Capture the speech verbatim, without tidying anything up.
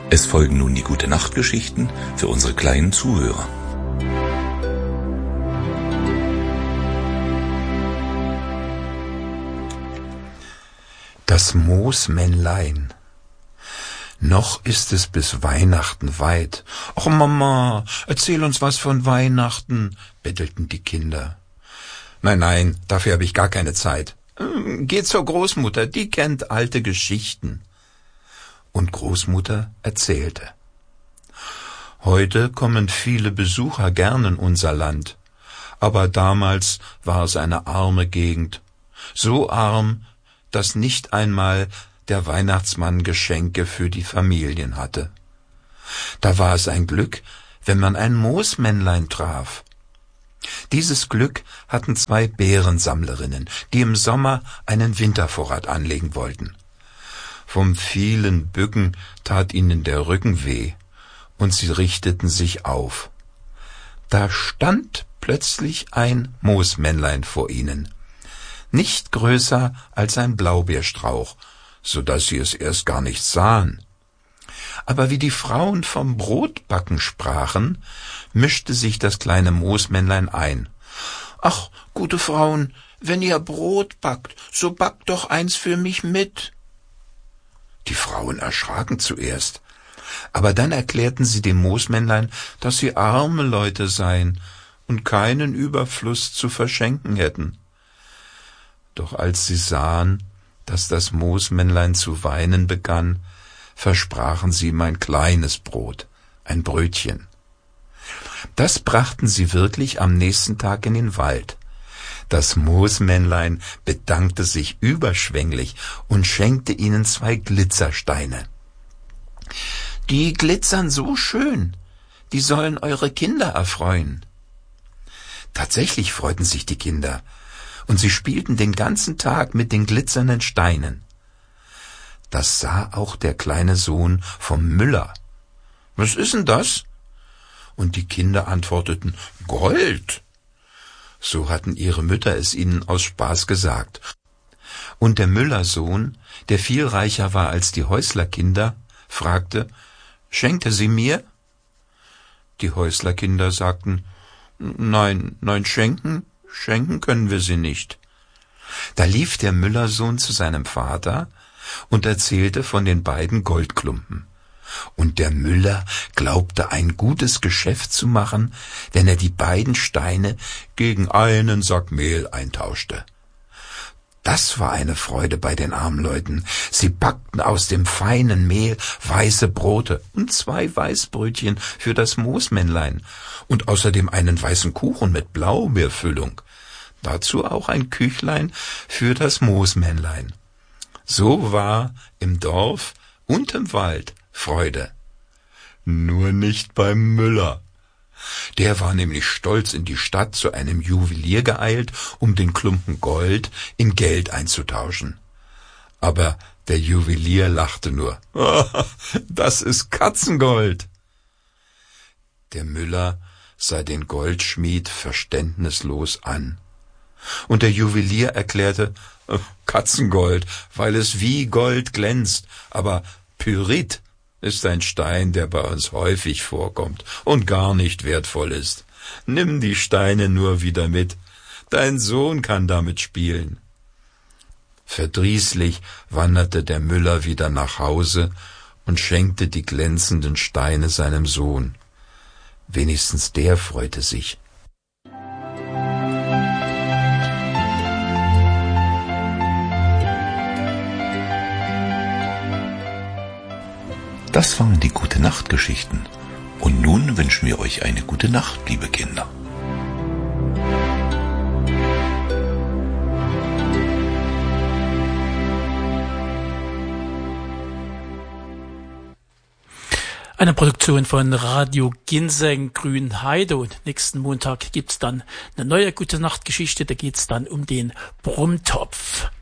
Es folgen nun die Gute-Nacht-Geschichten für unsere kleinen Zuhörer. Das Moosmännlein. Noch ist es bis Weihnachten weit. »Och, Mama, erzähl uns was von Weihnachten«, bettelten die Kinder. »Nein, nein, dafür habe ich gar keine Zeit. Geh zur Großmutter, die kennt alte Geschichten.« Und Großmutter erzählte. »Heute kommen viele Besucher gern in unser Land. Aber damals war es eine arme Gegend. So arm, dass nicht einmal der Weihnachtsmann Geschenke für die Familien hatte. Da war es ein Glück, wenn man ein Moosmännlein traf. Dieses Glück hatten zwei Beerensammlerinnen, die im Sommer einen Wintervorrat anlegen wollten. Vom vielen Bücken tat ihnen der Rücken weh, und sie richteten sich auf. Da stand plötzlich ein Moosmännlein vor ihnen, nicht größer als ein Blaubeerstrauch, so dass sie es erst gar nicht sahen. Aber wie die Frauen vom Brotbacken sprachen, mischte sich das kleine Moosmännlein ein. »Ach, gute Frauen, wenn ihr Brot backt, so backt doch eins für mich mit.« Die Frauen erschraken zuerst, aber dann erklärten sie dem Moosmännlein, dass sie arme Leute seien und keinen Überfluss zu verschenken hätten. Doch als sie sahen, dass das Moosmännlein zu weinen begann, versprachen sie ihm ein kleines Brot, ein Brötchen. Das brachten sie wirklich am nächsten Tag in den Wald. Das Moosmännlein bedankte sich überschwänglich und schenkte ihnen zwei Glitzersteine. »Die glitzern so schön, die sollen eure Kinder erfreuen.« Tatsächlich freuten sich die Kinder, und sie spielten den ganzen Tag mit den glitzernden Steinen. Das sah auch der kleine Sohn vom Müller. »Was ist denn das?« Und die Kinder antworteten, »Gold!« So hatten ihre Mütter es ihnen aus Spaß gesagt. Und der Müllersohn, der viel reicher war als die Häuslerkinder, fragte, »Schenkt er sie mir?« Die Häuslerkinder sagten, »Nein, nein, schenken, schenken können wir sie nicht.« Da lief der Müllersohn zu seinem Vater und erzählte von den beiden Goldklumpen. Und der Müller glaubte, ein gutes Geschäft zu machen, wenn er die beiden Steine gegen einen Sack Mehl eintauschte. Das war eine Freude bei den armen Leuten. Sie backten aus dem feinen Mehl weiße Brote und zwei Weißbrötchen für das Moosmännlein und außerdem einen weißen Kuchen mit Blaubeerfüllung. Dazu auch ein Küchlein für das Moosmännlein. So war im Dorf und im Wald Freude. Nur nicht beim Müller. Der war nämlich stolz in die Stadt zu einem Juwelier geeilt, um den Klumpen Gold in Geld einzutauschen. Aber der Juwelier lachte nur. »Das ist Katzengold!« Der Müller sah den Goldschmied verständnislos an. Und der Juwelier erklärte, »Katzengold, weil es wie Gold glänzt, aber Pyrit ist ein Stein, der bei uns häufig vorkommt und gar nicht wertvoll ist. Nimm die Steine nur wieder mit. Dein Sohn kann damit spielen.« Verdrießlich wanderte der Müller wieder nach Hause und schenkte die glänzenden Steine seinem Sohn. Wenigstens der freute sich. Das waren die Gute-Nacht-Geschichten. Und nun wünschen wir euch eine gute Nacht, liebe Kinder. Eine Produktion von Radio Ginseng Grünheide, und nächsten Montag gibt's dann eine neue Gute-Nacht-Geschichte, da geht's dann um den Brummtopf.